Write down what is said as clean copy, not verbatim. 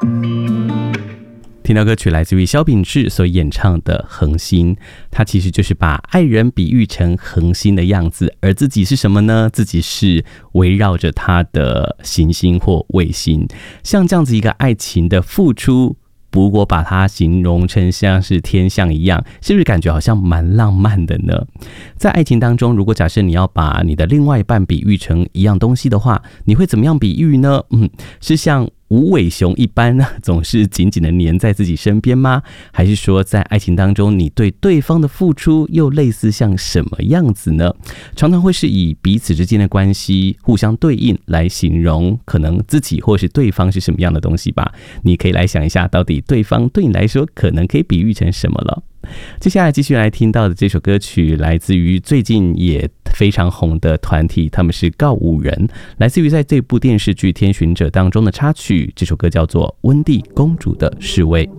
听到歌曲来自于萧秉治所演唱的《恒星》，他其实就是把爱人比喻成恒星的样子，而自己是什么呢？自己是围绕着他的行星或卫星。像这样子一个爱情的付出，如果把它形容成像是天象一样，是不是感觉好像蛮浪漫的呢？在爱情当中，如果假设你要把你的另外一半比喻成一样东西的话，你会怎么样比喻呢？是像无尾熊一般总是紧紧的黏在自己身边吗？还是说在爱情当中你对对方的付出又类似像什么样子呢？常常会是以彼此之间的关系互相对应来形容可能自己或是对方是什么样的东西吧。你可以来想一下，到底对方对你来说可能可以比喻成什么了。接下来继续来听到的这首歌曲来自于最近也非常红的团体，他们是告五人，来自于在这部电视剧《天巡者》当中的插曲，这首歌叫做《温蒂公主的侍卫》。